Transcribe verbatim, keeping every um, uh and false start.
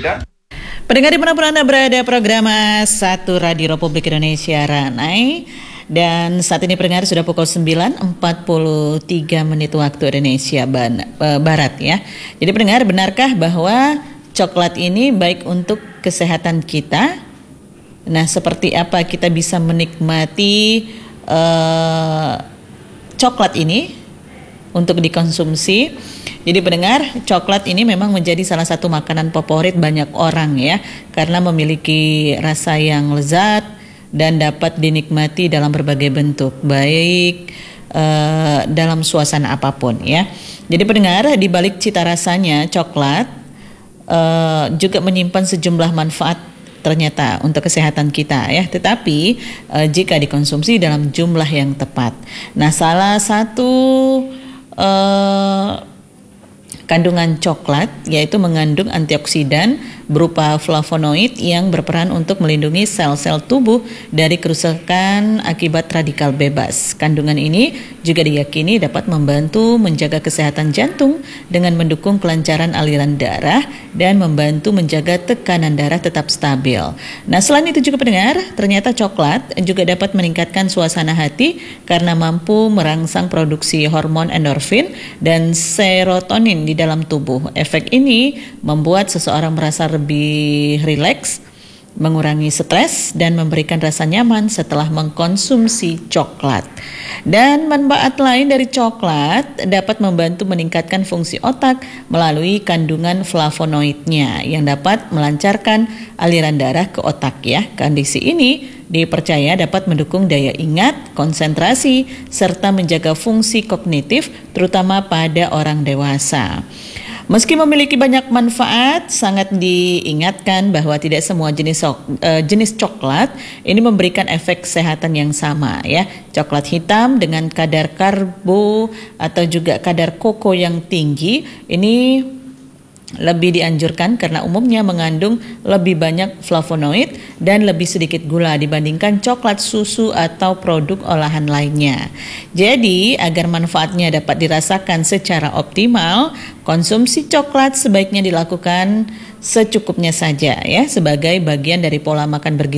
antioksidan. Pendengar dimanapun Anda berada, program satu Radio Republik Indonesia Ranai. Dan saat ini pendengar sudah pukul sembilan empat puluh tiga menit waktu Indonesia Barat ya. Jadi pendengar, benarkah bahwa coklat ini baik untuk kesehatan kita? Nah, seperti apa kita bisa menikmati uh, coklat ini untuk dikonsumsi? Jadi pendengar, coklat ini memang menjadi salah satu makanan favorit banyak orang ya, karena memiliki rasa yang lezat dan dapat dinikmati dalam berbagai bentuk, baik uh, dalam suasana apapun ya. Jadi pendengar, di balik cita rasanya coklat uh, juga menyimpan sejumlah manfaat ternyata untuk kesehatan kita ya. Tetapi uh, jika dikonsumsi dalam jumlah yang tepat. Nah, salah satu uh, kandungan coklat yaitu mengandung antioksidan berupa flavonoid yang berperan untuk melindungi sel-sel tubuh dari kerusakan akibat radikal bebas. Kandungan ini juga diyakini dapat membantu menjaga kesehatan jantung dengan mendukung kelancaran aliran darah dan membantu menjaga tekanan darah tetap stabil. Nah, selain itu juga pendengar, ternyata coklat juga dapat meningkatkan suasana hati karena mampu merangsang produksi hormon endorfin dan serotonin di dalam tubuh. Efek ini membuat seseorang merasa lebih rileks, mengurangi stres, dan memberikan rasa nyaman setelah mengkonsumsi coklat. Dan manfaat lain dari coklat dapat membantu meningkatkan fungsi otak melalui kandungan flavonoidnya yang dapat melancarkan aliran darah ke otak ya. Kondisi ini dipercaya dapat mendukung daya ingat, konsentrasi, serta menjaga fungsi kognitif terutama pada orang dewasa. Meski memiliki banyak manfaat, sangat diingatkan bahwa tidak semua jenis uh, jenis coklat ini memberikan efek kesehatan yang sama ya. Coklat hitam dengan kadar karbo atau juga kadar koko yang tinggi ini lebih dianjurkan karena umumnya mengandung lebih banyak flavonoid dan lebih sedikit gula dibandingkan coklat susu atau produk olahan lainnya. Jadi, agar manfaatnya dapat dirasakan secara optimal, konsumsi coklat sebaiknya dilakukan secukupnya saja ya, sebagai bagian dari pola makan bergizi